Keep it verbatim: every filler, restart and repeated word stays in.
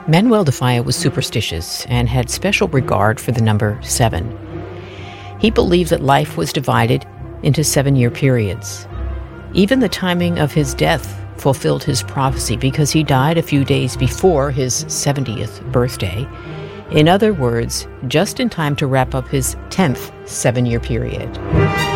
Manuel de Falla was superstitious and had special regard for the number seven. He believed that life was divided into seven-year periods. Even the timing of his death fulfilled his prophecy because he died a few days before his seventieth birthday. In other words, just in time to wrap up his tenth seven-year period.